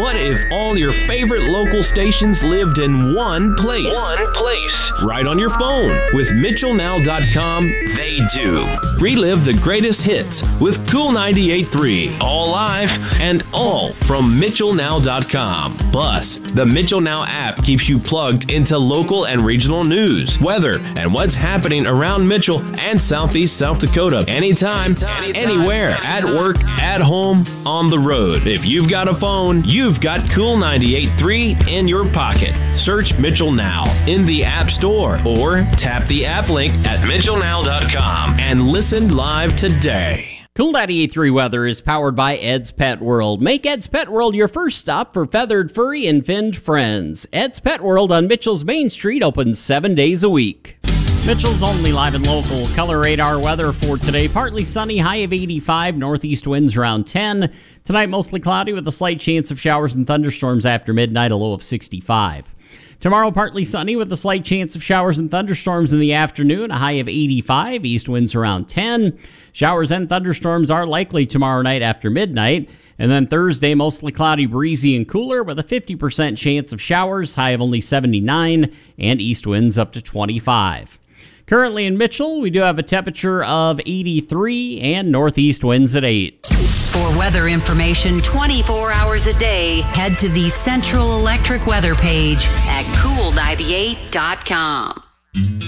What if all your favorite local stations lived in one place? Right on your phone. With MitchellNow.com, they do. Relive the greatest hits with Cool 98.3, all live and all from MitchellNow.com. Plus, the Mitchell Now app keeps you plugged into local and regional news, weather, and what's happening around Mitchell and Southeast South Dakota. Anytime, anywhere, at work, at home, on the road. If you've got a phone, you've got Cool 98.3 in your pocket. Search Mitchell Now in the App Store or tap the app link at MitchellNow.com and listen live today. Cool 98.3 weather is powered by Ed's Pet World. Make Ed's Pet World your first stop for feathered, furry, and finned friends. Ed's Pet World on Mitchell's Main Street opens 7 days a week. Mitchell's only live and local color radar weather for today. Partly sunny, high of 85, northeast winds around 10. Tonight, mostly cloudy with a slight chance of showers and thunderstorms after midnight, a low of 65. Tomorrow, partly sunny with a slight chance of showers and thunderstorms in the afternoon, a high of 85, east winds around 10. Showers and thunderstorms are likely tomorrow night after midnight. And then Thursday, mostly cloudy, breezy, and cooler with a 50% chance of showers, high of only 79, and east winds up to 25. Currently in Mitchell, we do have a temperature of 83 and northeast winds at 8. For weather information 24 hours a day, head to the Central Electric weather page at cool98.com.